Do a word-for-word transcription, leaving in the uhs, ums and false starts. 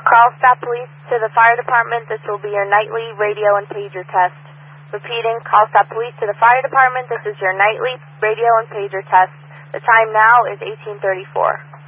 Carlstadt Police to the fire department. This will be your nightly radio and pager test. Repeating, Carlstadt Police to the fire department. This is your nightly radio and pager test. The time now is eighteen thirty-four.